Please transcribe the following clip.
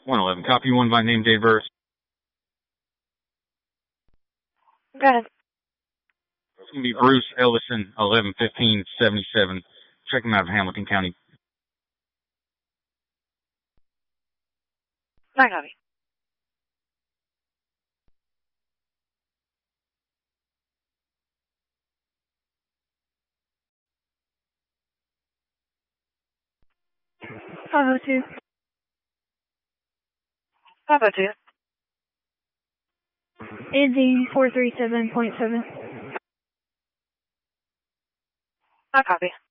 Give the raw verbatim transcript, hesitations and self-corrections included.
one eleven. Copy one by name, date of birth. Go ahead. It's going to be Bruce Ellison, eleven fifteen seventy-seven. Check him out of Hamilton County. My copy. five oh two. five oh two. Izzy four three seven point seven. My copy.